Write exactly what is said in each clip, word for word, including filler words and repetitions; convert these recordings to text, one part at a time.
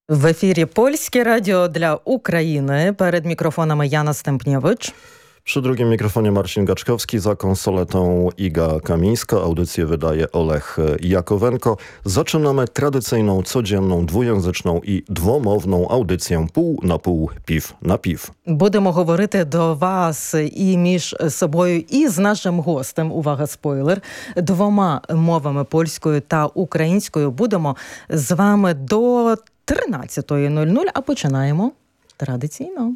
В ефірі Польське радіо для України. Перед mikrofonami Jana Stępniewicz. Przy drugim mikrofonie Marcin Gaczkowski, za konsoletą Iga Kamińska. Audycję wydaje Olech Jakowenko. Zaczynamy tradycyjną, codzienną, dwujęzyczną i dwomowną audycję pół na pół, piw na piw. Будемо говорити до вас і між собою, і з нашим гостем, увага, спойлер, двома мовами, польською та українською. Будемо з вами до тринадцятої нуль нуль, а починаємо традиційно.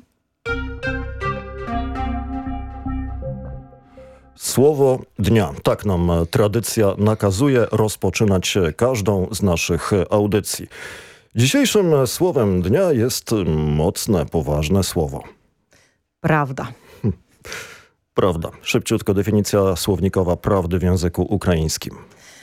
Słowo dnia. Tak nam tradycja nakazuje rozpoczynać każdą z naszych audycji. Dzisiejszym słowem dnia jest mocne, poważne słowo. Prawda. Hm. Prawda. Szybciutko definicja słownikowa prawdy w języku ukraińskim.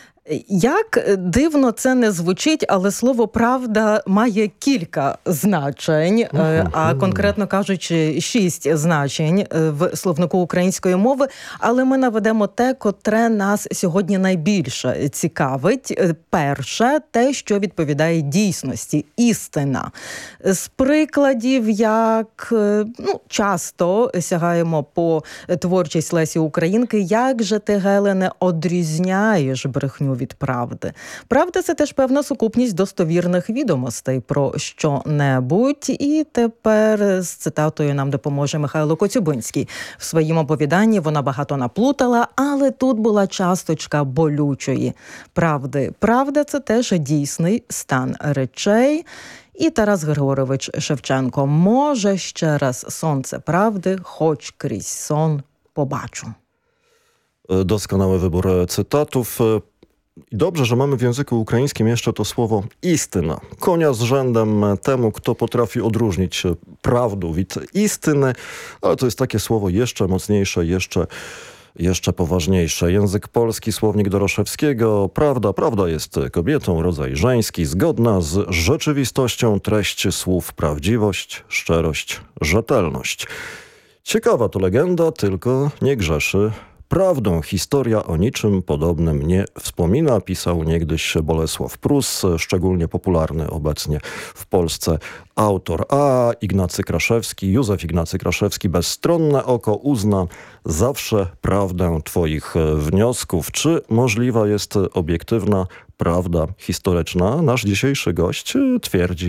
Як дивно це не звучить, але слово «правда» має кілька значень, uh-huh. а конкретно кажучи, шість значень в словнику української мови, але ми наведемо те, котре нас сьогодні найбільше цікавить. Перше, те, що відповідає дійсності, істина. З прикладів, як ну, часто сягаємо по творчість Лесі Українки, як же ти, Гелене, одрізняєш брехню від правди. Правда – це теж певна сукупність достовірних відомостей про що-небудь. І тепер з цитатою нам допоможе Михайло Коцюбинський. В своїм оповіданні вона багато наплутала, але тут була часточка болючої правди. Правда – це теж дійсний стан речей. І Тарас Григорович Шевченко: «Може ще раз сонце правди, choć крізь сон побачу». Doskonały wybór cytatów. I dobrze, że mamy w języku ukraińskim jeszcze to słowo istyna. Konia z rzędem temu, kto potrafi odróżnić prawdę od istyny, ale to jest takie słowo jeszcze mocniejsze, jeszcze, jeszcze poważniejsze. Język polski, słownik Doroszewskiego. Prawda, prawda jest kobietą, rodzaj żeński, zgodna z rzeczywistością, treść słów prawdziwość, szczerość, rzetelność. Ciekawa to legenda, tylko nie grzeszy prawdą. Historia o niczym podobnym nie wspomina, pisał niegdyś Bolesław Prus, szczególnie popularny obecnie w Polsce autor. A Ignacy Kraszewski, Józef Ignacy Kraszewski, bezstronne oko uzna zawsze prawdę twoich wniosków. Czy możliwa jest obiektywna prawda historyczna? Nasz dzisiejszy gość twierdzi,